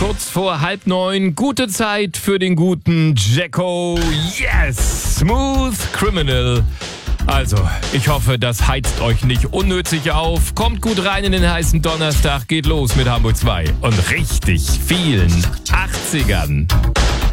kurz vor 8:30. Gute Zeit für den guten Jacko. Yes! Smooth Criminal. Also, ich hoffe, das heizt euch nicht unnötig auf. Kommt gut rein in den heißen Donnerstag. Geht los mit Hamburg 2 und richtig vielen 80ern.